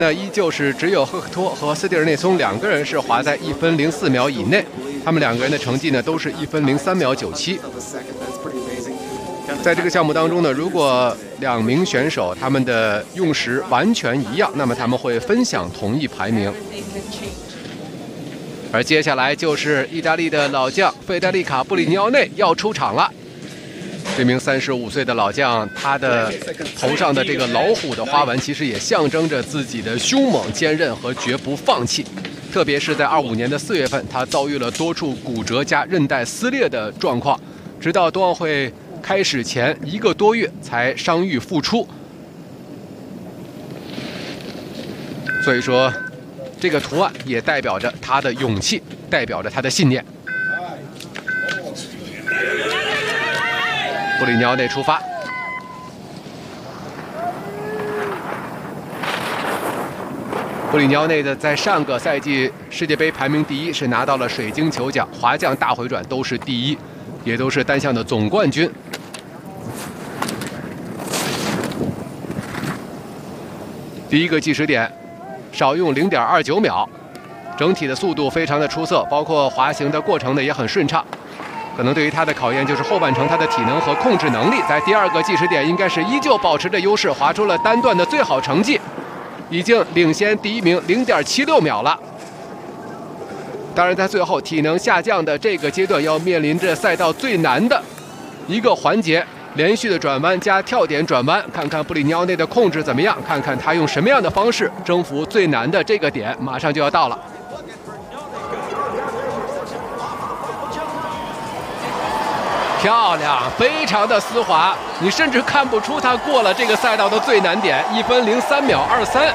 那依旧是只有赫克托和斯蒂尔内松2个人是滑在1分04秒以内，他们2个人的成绩呢都是1分03秒97。在这个项目当中呢，如果2名选手他们的用时完全一样，那么他们会分享同一排名。而接下来就是意大利的老将费德里卡·布里尼奥内要出场了。这名35岁的老将，他的头上的这个老虎的花纹，其实也象征着自己的凶猛、坚韧和绝不放弃。特别是在25年的4月份，他遭遇了多处骨折加韧带撕裂的状况，直到冬奥会开始前1个多月才伤愈复出。所以说，这个图案也代表着他的勇气，代表着他的信念。布里尼奥内出发，布里尼奥内的在上个赛季世界杯排名第1，是拿到了水晶球奖，滑降、大回转都是第1，也都是单项的总冠军。第1个计时点少用0.29秒，整体的速度非常的出色，包括滑行的过程呢也很顺畅。可能对于他的考验就是后半程他的体能和控制能力，在第2个计时点应该是依旧保持着优势，滑出了单段的最好成绩，已经领先第1名0.76秒了。当然，在最后体能下降的这个阶段，要面临着赛道最难的一个环节，连续的转弯加跳点转弯，看看布里尼奥内的控制怎么样，看看他用什么样的方式征服最难的这个点，马上就要到了。漂亮，非常的丝滑，你甚至看不出他过了这个赛道的最难点，1分03秒23。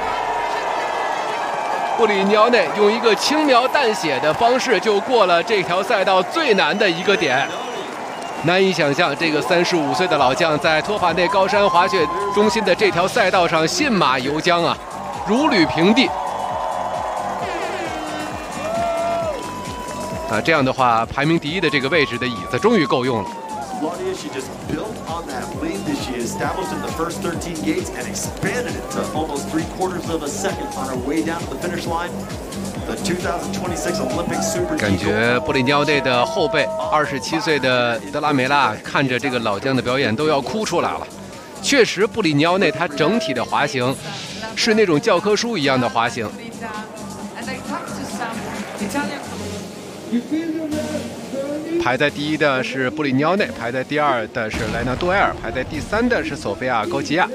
布里尼奥内用一个轻描淡写的方式就过了这条赛道最难的一个点，难以想象这个35岁的老将在托法内高山滑雪中心的这条赛道上信马由缰啊，如履平地。这样的话，排名第1的这个位置的椅子终于够用了。 She just built on that lead that she established in the first 13 gates and expanded it to almost 3/4 of a second on her way down to the finish line. The 2026 Olympic Super. 感觉布里尼奥内的后辈27岁的德拉梅拉看着这个老将的表演都要哭出来了。确实，布里尼奥内他整体的滑行是那种教科书一样的滑行。排在第1的是布里尼奥内，排在第2的是莱纳杜埃尔，排在第3的是索菲亚高吉亚。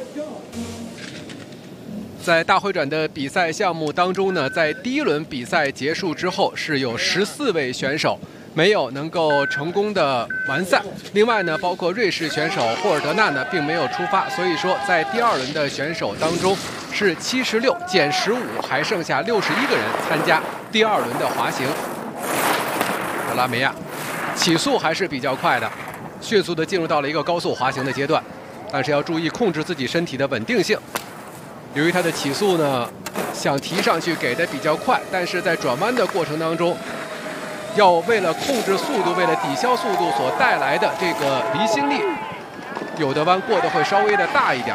在大回转的比赛项目当中呢，在第1轮比赛结束之后，是有14位选手没有能够成功的完赛。另外呢，包括瑞士选手霍尔德纳呢，并没有出发。所以说，在第2轮的选手当中是76减15，还剩下61个人参加第2轮的滑行。德拉梅亚起速还是比较快的，迅速的进入到了一个高速滑行的阶段，但是要注意控制自己身体的稳定性。由于他的起速呢，想提上去给的比较快，但是在转弯的过程当中，要为了控制速度，为了抵消速度所带来的这个离心力，有的弯过得会稍微的大一点。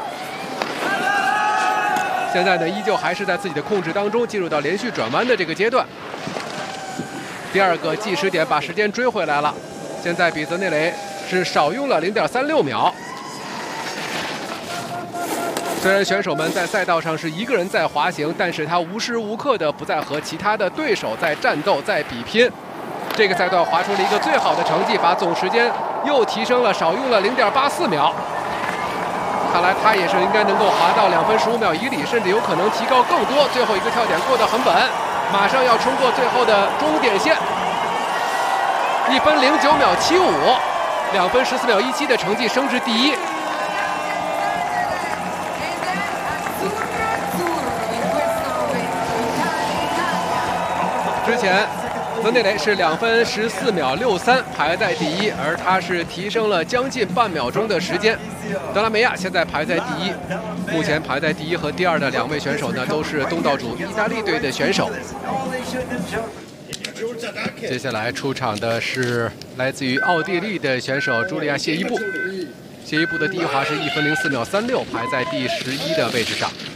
现在呢，依旧还是在自己的控制当中，进入到连续转弯的这个阶段。第2个计时点把时间追回来了，现在比泽内雷是少用了0.36秒。虽然选手们在赛道上是1个人在滑行，但是他无时无刻的不在和其他的对手在战斗，在比拼。这个赛段滑出了一个最好的成绩，把总时间又提升了，少用了0.84秒。看来他也是应该能够滑到2分15秒以里，甚至有可能提高更多。最后一个跳点过得很稳，马上要冲过最后的终点线，1分09秒75，2分14秒17的成绩升至第1。之前泽内雷是2分14秒63排在第1，而他是提升了将近半秒钟的时间。德拉梅亚现在排在第1，目前排在第1和第2的2位选手呢，都是东道主意大利队的选手。接下来出场的是来自于奥地利的选手茱莉亚·谢伊布。谢伊布的第1滑是1分04秒36，排在第11的位置上。